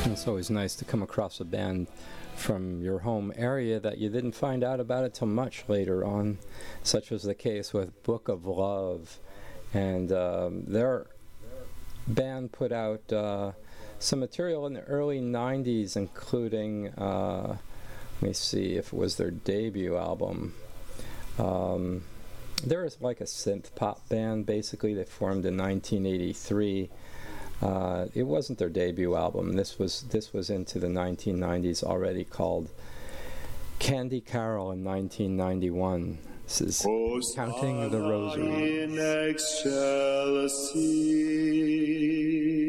It's always nice to come across a band from your home area that you didn't find out about it till much later on, such was the case with Book of Love. And their band put out some material in the early 90s, including, let me see if it was their debut album. They're like a synth pop band, basically. They formed in 1983. It wasn't their debut album. This was into the 1990s already, called Candy Carol in 1991. This is Counting the Rosary. In excelsis.